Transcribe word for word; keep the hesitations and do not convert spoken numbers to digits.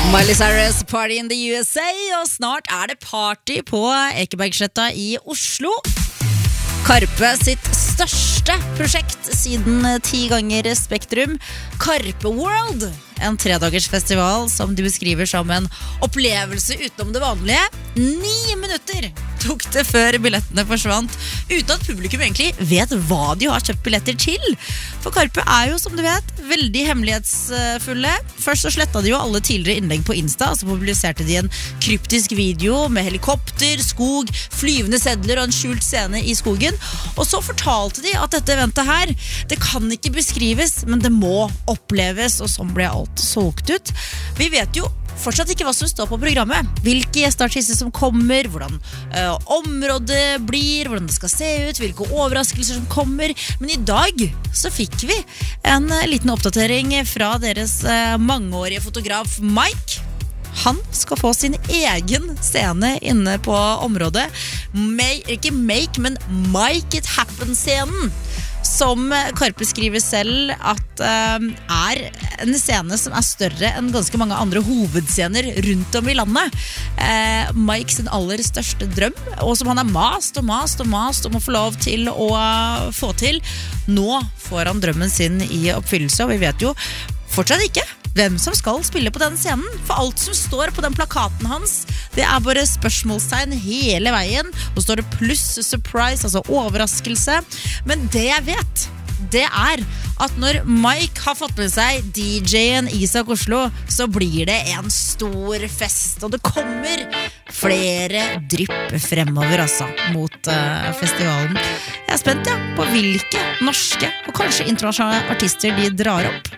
Miley Cyrus, Party in the U S A, og snart er det party på Ekebergsletta i Oslo. Karpe sitt største prosjekt siden ti ganger Spektrum, Karpe World, en tredagers festival som de beskriver som en opplevelse utenom det vanlige. Ni minutter tok det før billettene forsvant, uten at publikum egentlig vet hva de har kjøpt billetter til. For Karpe er jo, som du vet, veldig hemmelighetsfulle. Først så slettet de jo alle tidligere innlegg på Insta, og så publiserte de en kryptisk video med helikopter, skog, flyvende sedler og en skjult scene i skogen. Og så fortalte de at dette eventet her, det kan ikke beskrives, men det må oppleves, og sånn ble alt solgt ut. Vi vet jo fortsatt ikke hva som står på programmet. Hvilke gjestartister som kommer, hvordan uh, området blir, hvordan det skal se ut, hvilke overraskelser som kommer. Men i dag så fikk vi en uh, liten oppdatering fra deres uh, mangeårige fotograf Mike. Han skal få sin egen scene inne på området. Make, ikke make, men Make It Happen-scenen. Som Karpe skriver selv at uh, er en scene som er større enn ganske mange andre hovedscener rundt om i landet. Uh, Mike sin aller største drøm, og som han er mast og mast og mast om å få lov til å uh, få til. Nå får han drømmen sin i oppfyllelse, og vi vet jo fortsatt ikke hvem som skal spille på den scenen. For alt som står på den plakaten hans, det er bare spørsmålstegn hele veien. Og står det pluss surprise, altså overraskelse. Men det jeg vet, det er at når Mike har fått med seg D J-en Isak Oslo, så blir det en stor fest. Og det kommer flere drypp fremover altså, mot uh, festivalen. Jeg er spent ja, på hvilke norske og kanskje internasjonale artister de drar opp.